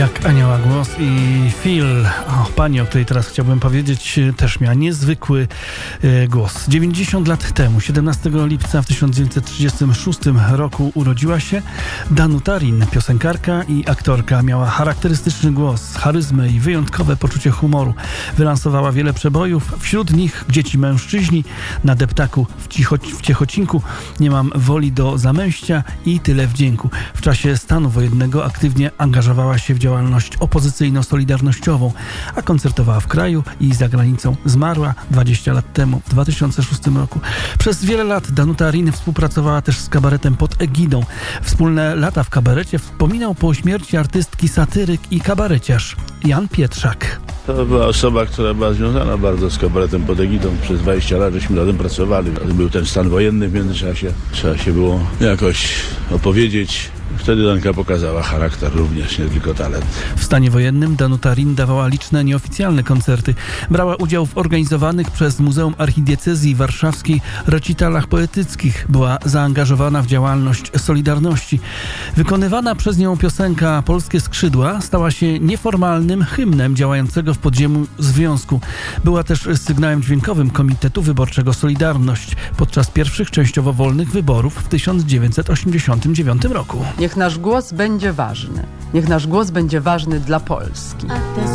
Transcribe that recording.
Jak anioła głos i Phil, pani, o której teraz chciałbym powiedzieć, też miała niezwykły głos. 90 lat temu, 17 lipca w 1936 roku urodziła się Danuta Rin, piosenkarka i aktorka. Miała charakterystyczny głos, charyzmę i wyjątkowe poczucie humoru. Wylansowała wiele przebojów, wśród nich Dzieci mężczyźni, Na deptaku w Ciechocinku, Nie mam woli do zamęścia i Tyle wdzięku. W czasie stanu wojennego aktywnie angażowała się w działalność opozycyjno-solidarnościową, a koncertowała w kraju i za granicą. Zmarła 20 lat temu, w 2006 roku. Przez wiele lat Danuta Rin współpracowała też z kabaretem Pod egidą. Wspólne lata w kabarecie wspominał po śmierci artystki satyryk i kabareciarz Jan Pietrzak. To była osoba, która była związana bardzo z kabaretem Pod egidą. Przez 20 lat żeśmy razem pracowali. Był ten stan wojenny w międzyczasie. Trzeba się było jakoś opowiedzieć. Wtedy Danka pokazała charakter również, nie tylko talent. W stanie wojennym Danuta Rin dawała liczne nieoficjalne koncerty. Brała udział w organizowanych przez Muzeum Archidiecezji Warszawskiej recitalach poetyckich. Była zaangażowana w działalność Solidarności. Wykonywana przez nią piosenka Polskie skrzydła stała się nieformalnym hymnem działającego w podziemiu związku. Była też sygnałem dźwiękowym Komitetu Wyborczego Solidarność podczas pierwszych częściowo wolnych wyborów w 1989 roku. Niech nasz głos będzie ważny. Niech nasz głos będzie ważny dla Polski.